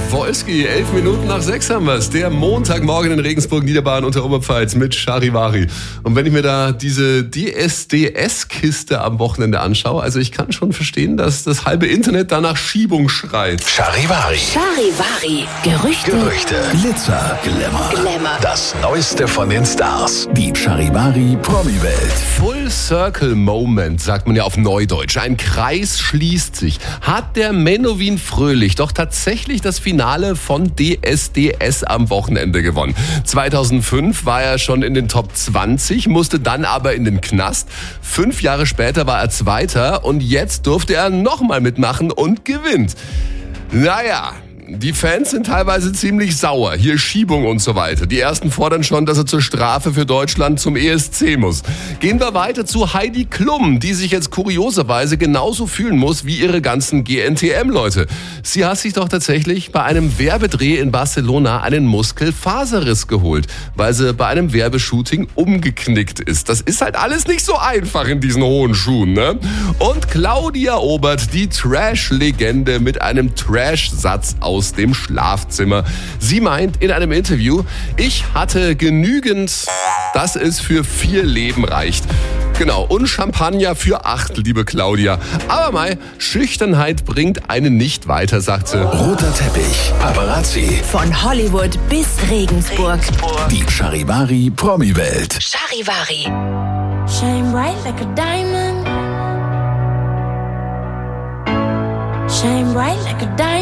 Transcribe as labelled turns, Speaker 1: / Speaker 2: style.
Speaker 1: Wolski, 11 Minuten nach 6 haben wir es. Der Montagmorgen in Regensburg, Niederbayern und der Oberpfalz mit Charivari. Und wenn ich mir da diese DSDS-Kiste am Wochenende anschaue, also ich kann schon verstehen, dass das halbe Internet da nach Schiebung schreit.
Speaker 2: Charivari.
Speaker 3: Charivari. Gerüchte.
Speaker 2: Glitzer.
Speaker 3: Glamour.
Speaker 2: Das Neueste von den Stars. Die Charivari Promi-Welt.
Speaker 1: Full Circle Moment, sagt man ja auf Neudeutsch. Ein Kreis schließt sich. Hat der Menowin Fröhlich doch tatsächlich das Finale von DSDS am Wochenende gewonnen. 2005 war er schon in den Top 20, musste dann aber in den Knast. 5 Jahre später war er Zweiter und jetzt durfte er nochmal mitmachen und gewinnt. Naja, die Fans sind teilweise ziemlich sauer. Hier Schiebung und so weiter. Die ersten fordern schon, dass er zur Strafe für Deutschland zum ESC muss. Gehen wir weiter zu Heidi Klum, die sich jetzt kurioserweise genauso fühlen muss wie ihre ganzen GNTM-Leute. Sie hat sich doch tatsächlich bei einem Werbedreh in Barcelona einen Muskelfaserriss geholt, weil sie bei einem Werbeshooting umgeknickt ist. Das ist halt alles nicht so einfach in diesen hohen Schuhen, ne? Und Claudia Obert, die Trash-Legende mit einem Trash-Satz aus dem Schlafzimmer. Sie meint in einem Interview, ich hatte genügend, dass es für 4 Leben reicht. Genau, und Champagner für 8, liebe Claudia. Aber mal, Schüchternheit bringt einen nicht weiter, sagt sie.
Speaker 2: Roter Teppich. Paparazzi.
Speaker 3: Von Hollywood bis Regensburg.
Speaker 2: Die Charivari Promi-Welt.
Speaker 3: Charivari.
Speaker 4: Shine bright like a diamond. Shine bright like a diamond.